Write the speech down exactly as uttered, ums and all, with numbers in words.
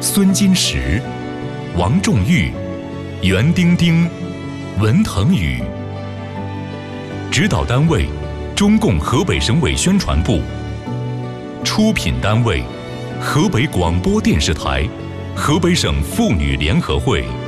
孙金石、王仲玉、袁丁丁、文腾宇。指导单位：中共河北省委宣传部。出品单位：河北广播电视台、河北省妇女联合会。